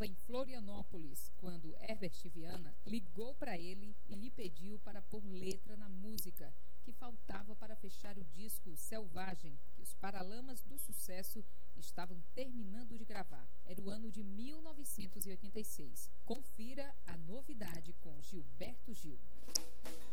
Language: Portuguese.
em Florianópolis, quando Herbert Viana ligou para ele e lhe pediu para pôr letra na música que faltava para fechar o disco Selvagem, que os Paralamas do Sucesso estavam terminando de gravar. Era o ano de 1986. Confira a novidade com Gilberto Gil.